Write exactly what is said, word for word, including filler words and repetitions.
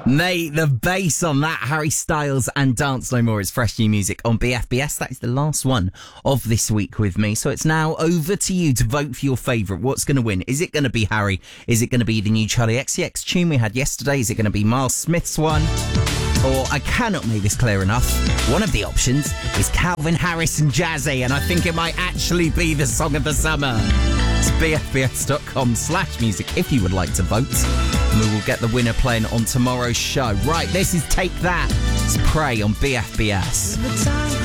Mate, the bass on that, Harry Styles and Dance No More is fresh new music on B F B S. That is the last one of this week with me. So it's now over to you to vote for your favourite. What's going to win? Is it going to be Harry? Is it going to be the new Charlie X C X tune we had yesterday? Is it going to be Miles Smith's one? Or, I cannot make this clear enough, one of the options is Calvin Harris and Jazzy, and I think it might actually be the song of the summer. It's bfbs.com slash music if you would like to vote. And we will get the winner playing on tomorrow's show. Right, this is Take That. It's Prey on B F B S.